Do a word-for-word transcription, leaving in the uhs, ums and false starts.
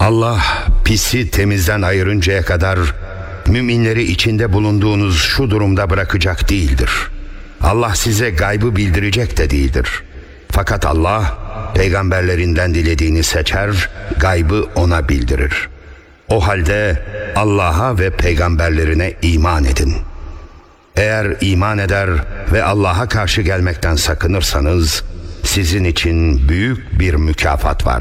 Allah pisi temizden ayırıncaya kadar müminleri içinde bulunduğunuz şu durumda bırakacak değildir. Allah size gaybı bildirecek de değildir. Fakat Allah peygamberlerinden dilediğini seçer, gaybı ona bildirir. O halde Allah'a ve peygamberlerine iman edin. Eğer iman eder ve Allah'a karşı gelmekten sakınırsanız sizin için büyük bir mükafat vardır.